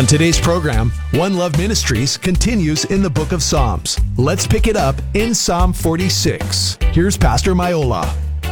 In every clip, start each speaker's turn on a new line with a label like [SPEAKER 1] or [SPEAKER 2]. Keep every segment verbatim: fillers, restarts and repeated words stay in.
[SPEAKER 1] On today's program, One Love Ministries continues in the book of Psalms. Let's pick it up in Psalm forty-six. Here's Pastor Maiola.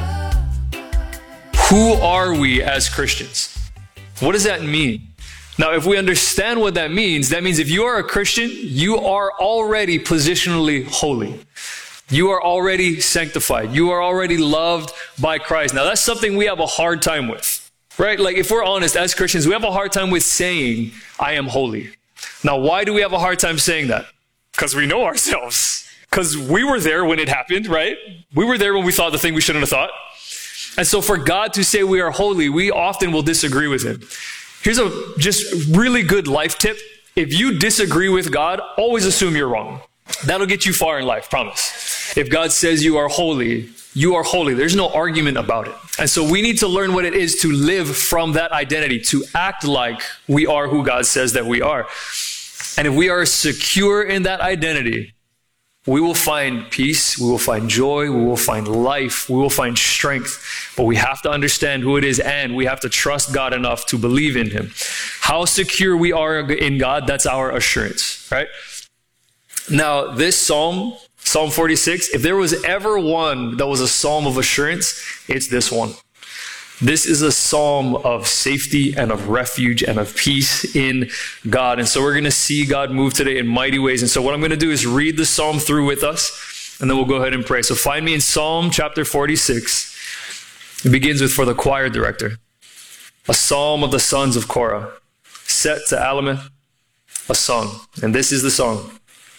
[SPEAKER 2] Who are we as Christians? What does that mean? Now, if we understand what that means, that means if you are a Christian, you are already positionally holy. You are already sanctified. You are already loved by Christ. Now, that's something we have a hard time with. Right? Like if we're honest, as Christians, we have a hard time with saying, I am holy. Now, why do we have a hard time saying that? Because we know ourselves. Because we were there when it happened, right? We were there when we thought the thing we shouldn't have thought. And so for God to say we are holy, we often will disagree with him. Here's a just really good life tip. If you disagree with God, always assume you're wrong. That'll get you far in life, promise. If God says you are holy, you are holy. There's no argument about it. And so we need to learn what it is to live from that identity, to act like we are who God says that we are. And if we are secure in that identity, we will find peace, we will find joy, we will find life, we will find strength. But we have to understand who it is, and we have to trust God enough to believe in him. How secure we are in God, that's our assurance, right? Now, this psalm, Psalm forty-six, if there was ever one that was a psalm of assurance, it's this one. This is a psalm of safety and of refuge and of peace in God. And so we're going to see God move today in mighty ways. And so what I'm going to do is read the psalm through with us, and then we'll go ahead and pray. So find me in Psalm chapter forty-six. It begins with, for the choir director, a psalm of the sons of Korah, set to Alameth, a song. And this is the song.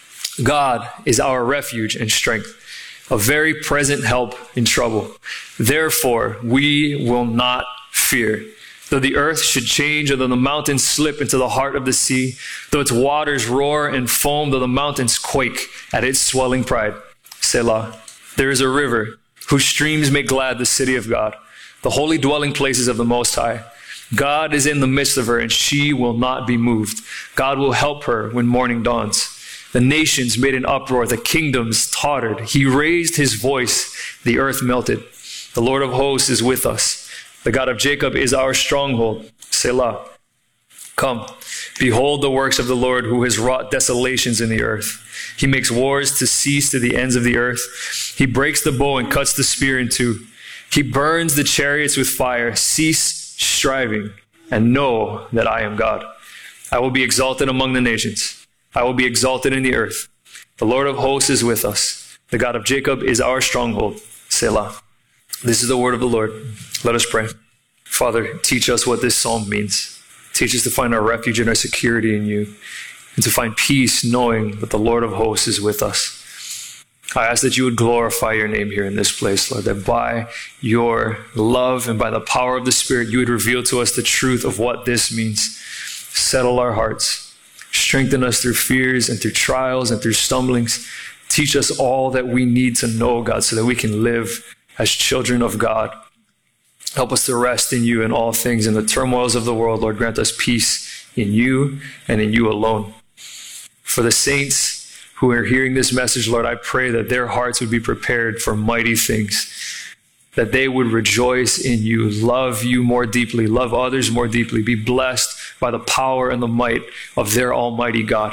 [SPEAKER 2] God is our refuge and strength, a very present help in trouble. Therefore, we will not fear. Though the earth should change, or though the mountains slip into the heart of the sea, though its waters roar and foam, though the mountains quake at its swelling pride. Selah. There is a river whose streams make glad the city of God, the holy dwelling places of the Most High. God is in the midst of her, and she will not be moved. God will help her when morning dawns. The nations made an uproar. The kingdoms tottered. He raised his voice. The earth melted. The Lord of hosts is with us. The God of Jacob is our stronghold. Selah. Come, behold the works of the Lord, who has wrought desolations in the earth. He makes wars to cease to the ends of the earth. He breaks the bow and cuts the spear in two. He burns the chariots with fire. Cease striving and know that I am God. I will be exalted among the nations. I will be exalted in the earth. The Lord of hosts is with us. The God of Jacob is our stronghold. Selah. This is the word of the Lord. Let us pray. Father, teach us what this psalm means. Teach us to find our refuge and our security in you, and to find peace knowing that the Lord of hosts is with us. I ask that you would glorify your name here in this place, Lord, that by your love and by the power of the Spirit, you would reveal to us the truth of what this means. Settle our hearts. Strengthen us through fears and through trials and through stumblings. Teach us all that we need to know, God, so that we can live as children of God. Help us to rest in you in all things. In the turmoils of the world, Lord, grant us peace in you and in you alone. For the saints who are hearing this message, Lord, I pray that their hearts would be prepared for mighty things, that they would rejoice in you, love you more deeply, love others more deeply, be blessed by the power and the might of their almighty God.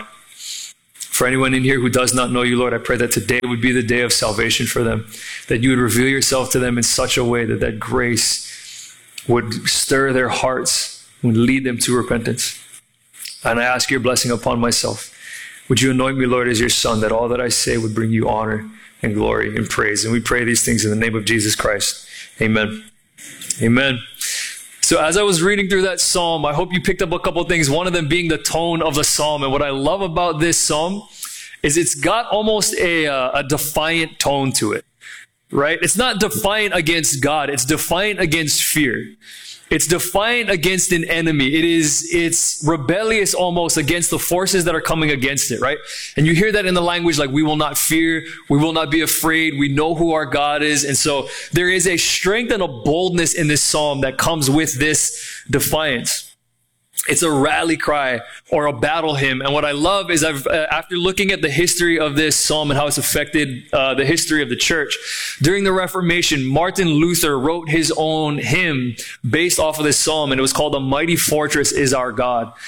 [SPEAKER 2] For anyone in here who does not know you, Lord, I pray that today would be the day of salvation for them, that you would reveal yourself to them in such a way that that grace would stir their hearts, would lead them to repentance. And I ask your blessing upon myself. Would you anoint me, Lord, as your son, that all that I say would bring you honor and glory and praise. And we pray these things in the name of Jesus Christ. Amen. Amen. So as I was reading through that psalm, I hope you picked up a couple of things, one of them being the tone of the psalm. And what I love about this psalm is it's got almost a, uh, a defiant tone to it, right? It's not defiant against God. It's defiant against fear. It's defiant against an enemy. It is, it's rebellious almost against the forces that are coming against it, right? And you hear that in the language like, we will not fear, we will not be afraid, we know who our God is. And so there is a strength and a boldness in this psalm that comes with this defiance. It's a rally cry or a battle hymn. And what I love is I've, uh, after looking at the history of this psalm and how it's affected uh, the history of the church, during the Reformation, Martin Luther wrote his own hymn based off of this psalm, and it was called "A Mighty Fortress is Our God."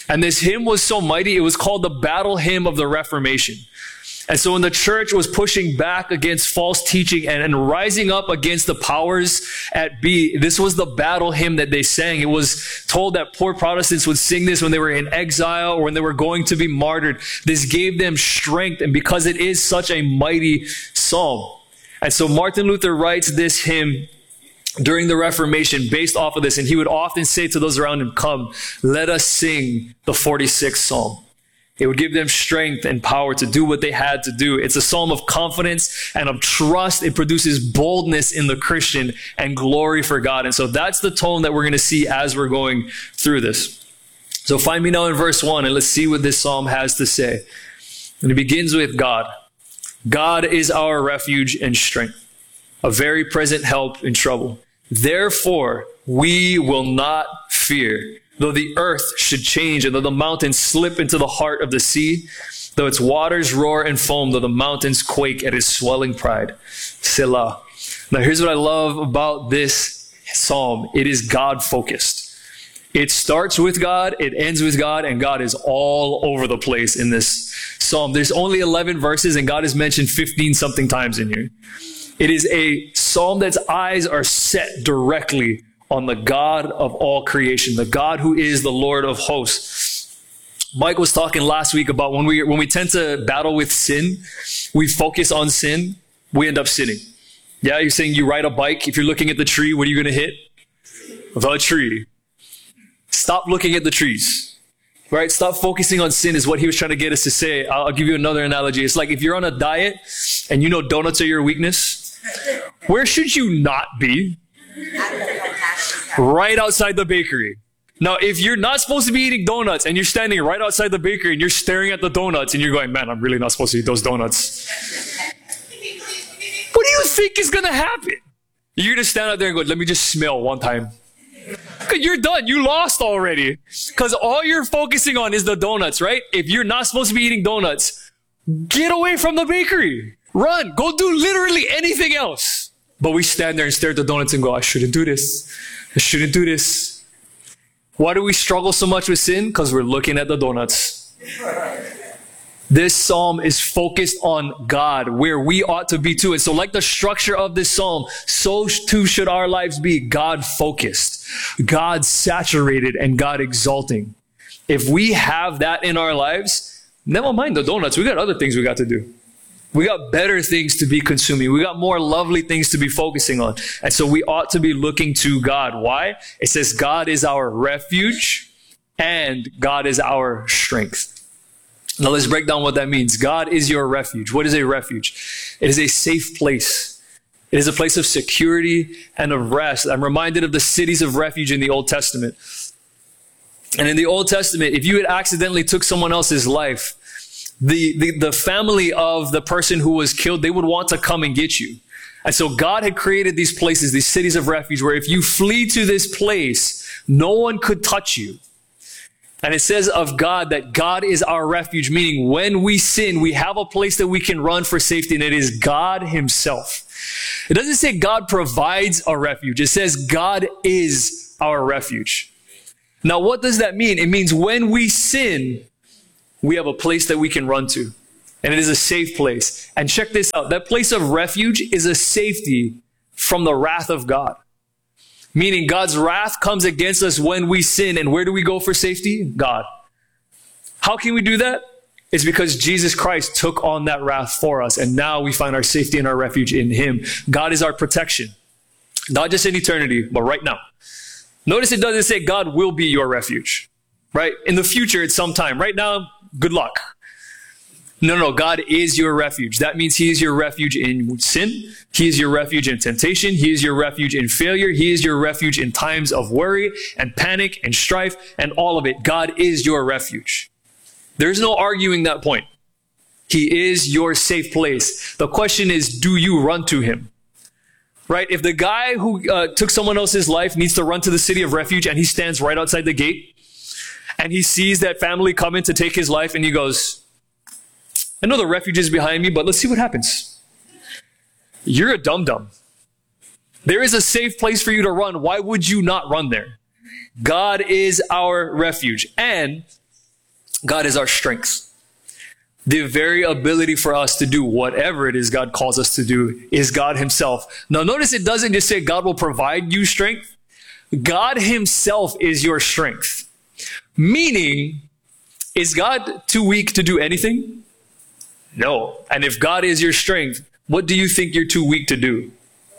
[SPEAKER 2] And this hymn was so mighty, it was called the battle hymn of the Reformation. And so when the church was pushing back against false teaching and, and rising up against the powers at be, this was the battle hymn that they sang. It was told that poor Protestants would sing this when they were in exile or when they were going to be martyred. This gave them strength, and because it is such a mighty psalm. And so Martin Luther writes this hymn during the Reformation based off of this, and he would often say to those around him, "Come, let us sing the forty-sixth Psalm." It would give them strength and power to do what they had to do. It's a psalm of confidence and of trust. It produces boldness in the Christian and glory for God. And so that's the tone that we're going to see as we're going through this. So find me now in verse one, and let's see what this psalm has to say. And it begins with God. God is our refuge and strength, a very present help in trouble. Therefore, we will not fear. Though the earth should change, and though the mountains slip into the heart of the sea, though its waters roar and foam, though the mountains quake at its swelling pride. Selah. Now here's what I love about this psalm. It is God-focused. It starts with God, it ends with God, and God is all over the place in this psalm. There's only eleven verses, and God is mentioned fifteen something times in here. It is a psalm that's eyes are set directly on the God of all creation, the God who is the Lord of hosts. Mike was talking last week about when we when we tend to battle with sin, we focus on sin, we end up sinning. Yeah, you're saying you ride a bike. If you're looking at the tree, what are you going to hit? The tree. Stop looking at the trees. Right? Stop focusing on sin is what he was trying to get us to say. I'll, I'll give you another analogy. It's like if you're on a diet and you know donuts are your weakness, where should you not be? Right outside the bakery. Now, if you're not supposed to be eating donuts and you're standing right outside the bakery and you're staring at the donuts and you're going, man, I'm really not supposed to eat those donuts. What do you think is going to happen? You're going to stand out there and go, let me just smell one time. You're done. You lost already. Because all you're focusing on is the donuts, right? If you're not supposed to be eating donuts, get away from the bakery. Run. Go do literally anything else. But we stand there and stare at the donuts and go, I shouldn't do this. I shouldn't do this. Why do we struggle so much with sin? Because we're looking at the donuts. This psalm is focused on God, where we ought to be too. And so like the structure of this psalm, so too should our lives be God-focused, God-saturated, and God-exalting. If we have that in our lives, never mind the donuts. We got other things we got to do. We got better things to be consuming. We got more lovely things to be focusing on. And so we ought to be looking to God. Why? It says God is our refuge and God is our strength. Now let's break down what that means. God is your refuge. What is a refuge? It is a safe place. It is a place of security and of rest. I'm reminded of the cities of refuge in the Old Testament. And in the Old Testament, if you had accidentally took someone else's life, The, the, the family of the person who was killed, they would want to come and get you. And so God had created these places, these cities of refuge, where if you flee to this place, no one could touch you. And it says of God that God is our refuge, meaning when we sin, we have a place that we can run for safety, and it is God himself. It doesn't say God provides a refuge. It says God is our refuge. Now, what does that mean? It means when we sin, we have a place that we can run to. And it is a safe place. And check this out. That place of refuge is a safety from the wrath of God. Meaning God's wrath comes against us when we sin. And where do we go for safety? God. How can we do that? It's because Jesus Christ took on that wrath for us. And now we find our safety and our refuge in him. God is our protection. Not just in eternity, but right now. Notice it doesn't say God will be your refuge. Right? In the future, it's sometime. Right now, good luck. No, no, God is your refuge. That means he is your refuge in sin. He is your refuge in temptation. He is your refuge in failure. He is your refuge in times of worry and panic and strife and all of it. God is your refuge. There's no arguing that point. He is your safe place. The question is, do you run to him? Right? If the guy who uh, took someone else's life needs to run to the city of refuge and he stands right outside the gate, and he sees that family come in to take his life, and he goes, I know the refuge is behind me, but let's see what happens. You're a dum-dum. There is a safe place for you to run. Why would you not run there? God is our refuge. And God is our strength. The very ability for us to do whatever it is God calls us to do is God himself. Now notice it doesn't just say God will provide you strength. God himself is your strength. Meaning, is God too weak to do anything? No. And if God is your strength, what do you think you're too weak to do?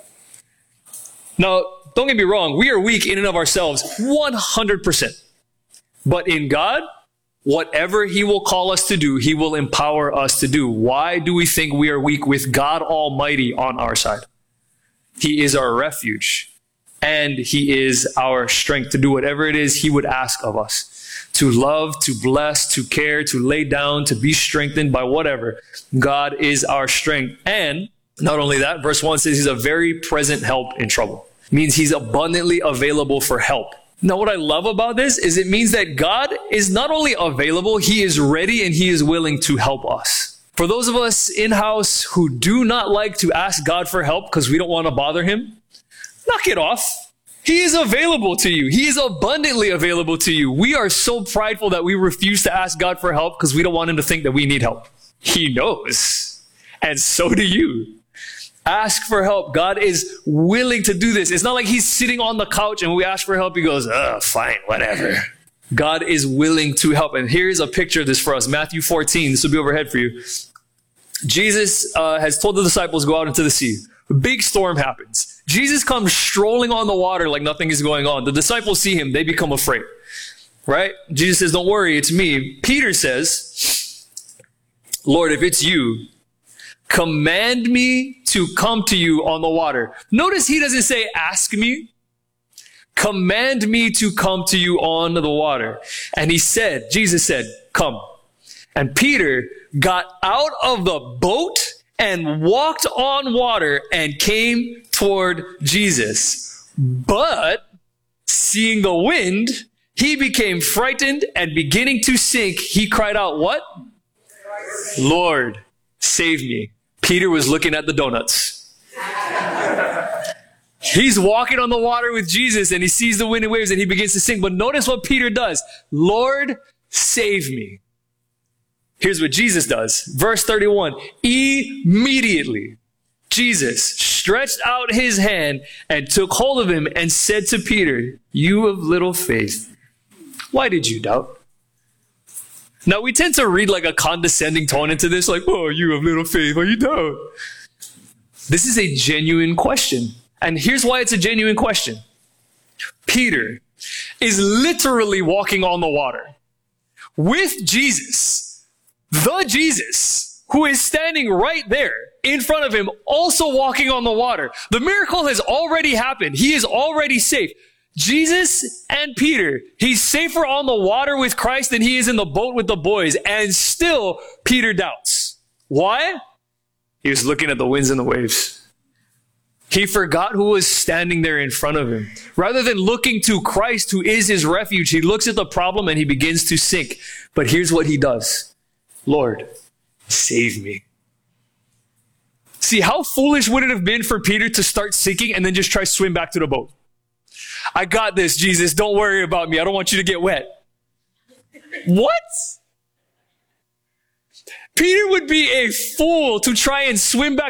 [SPEAKER 2] Now, don't get me wrong. We are weak in and of ourselves, one hundred percent. But in God, whatever he will call us to do, he will empower us to do. Why do we think we are weak with God Almighty on our side? He is our refuge, and he is our strength to do whatever it is he would ask of us. To love, to bless, to care, to lay down, to be strengthened by whatever. God is our strength. And not only that, verse one says he's a very present help in trouble. It means he's abundantly available for help. Now, what I love about this is it means that God is not only available, he is ready and he is willing to help us. For those of us in-house who do not like to ask God for help because we don't want to bother him, knock it off. He is available to you. He is abundantly available to you. We are so prideful that we refuse to ask God for help because we don't want him to think that we need help. He knows. And so do you. Ask for help. God is willing to do this. It's not like he's sitting on the couch and when we ask for help, he goes, oh, fine, whatever. God is willing to help. And here's a picture of this for us. Matthew fourteen. This will be overhead for you. Jesus uh, has told the disciples, go out into the sea. A big storm happens. Jesus comes strolling on the water like nothing is going on. The disciples see him. They become afraid. Right? Jesus says, don't worry, it's me. Peter says, Lord, if it's you, command me to come to you on the water. Notice he doesn't say, ask me. Command me to come to you on the water. And he said, Jesus said, come. And Peter got out of the boat and walked on water and came toward Jesus. But seeing the wind, he became frightened and beginning to sink, he cried out, what? Lord, save me. Peter was looking at the donuts. He's walking on the water with Jesus and he sees the wind and waves and he begins to sink. But notice what Peter does. Lord, save me. Here's what Jesus does. Verse thirty-one. Immediately, Jesus stretched out his hand and took hold of him and said to Peter, you of little faith, why did you doubt? Now, we tend to read like a condescending tone into this, like, oh, you have little faith, why you doubt? This is a genuine question. And here's why it's a genuine question. Peter is literally walking on the water with Jesus, the Jesus, who is standing right there in front of him, also walking on the water. The miracle has already happened. He is already safe. Jesus and Peter, he's safer on the water with Christ than he is in the boat with the boys. And still, Peter doubts. Why? He was looking at the winds and the waves. He forgot who was standing there in front of him. Rather than looking to Christ, who is his refuge, he looks at the problem and he begins to sink. But here's what he does. Lord, save me. See, how foolish would it have been for Peter to start sinking and then just try to swim back to the boat? I got this, Jesus. Don't worry about me. I don't want you to get wet. What? Peter would be a fool to try and swim back